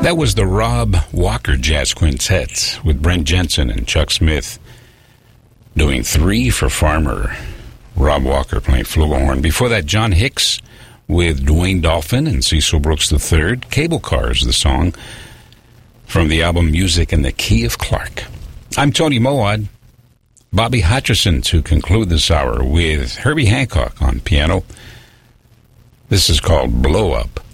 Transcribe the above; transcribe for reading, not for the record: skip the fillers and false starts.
That was the Rob Walker Jazz Quintet with Brent Jensen and Chuck Smith doing Three for Farmer. Rob Walker playing flugelhorn. Before that, John Hicks with Dwayne Dolphin and Cecil Brooks III. Cable Cars, the song from the album Music in the Key of Clark. I'm Tony Moad. Bobby Hutcherson to conclude this hour with Herbie Hancock on piano. This is called Blow Up.